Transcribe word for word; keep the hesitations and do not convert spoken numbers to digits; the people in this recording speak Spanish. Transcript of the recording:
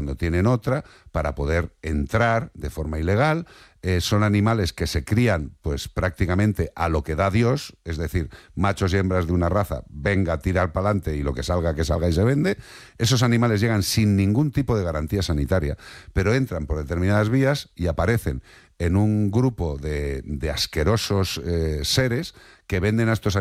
cuando tienen otra, para poder entrar de forma ilegal. Eh, son animales que se crían pues prácticamente a lo que da Dios, es decir, machos y hembras de una raza, venga, tirar para adelante y lo que salga, que salga y se vende. Esos animales llegan sin ningún tipo de garantía sanitaria, pero entran por determinadas vías y aparecen en un grupo de, de asquerosos eh, seres que venden a estos animales